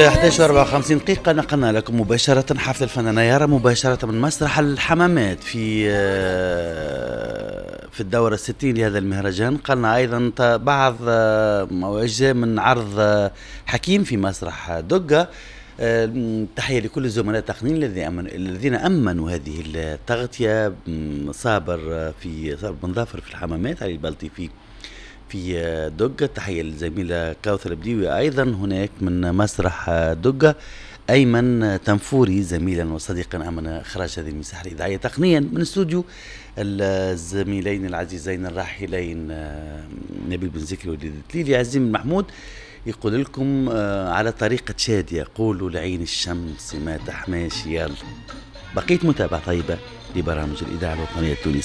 11:54 دقيقة نقلنا لكم مباشرة حفل الفنانة يارا مباشرة من مسرح الحمامات في الدورة 60 لهذا المهرجان. قلنا أيضا بعض أجزاء من عرض حكيم في مسرح دقة. تحية لكل الزملاء التقنيين الذين أمنوا هذه التغطية. صابر بن ظافر في الحمامات، علي البلطي في دقة. تحية للزميلة كوثر بديوي أيضا هناك من مسرح دقة. أيمن تنفوري زميلا وصديقا أمن إخراج هذه المساحة الإذاعية تقنيا من استوديو الزميلين العزيزين الراحلين نبيل بن زكري وليد التليلي. عزيم محمود يقول لكم على طريقة شادية قولوا لعين الشمس ما تحماش. يلا بقيت متابعة طيبة لبرامج الإذاعة الوطنية التونسية.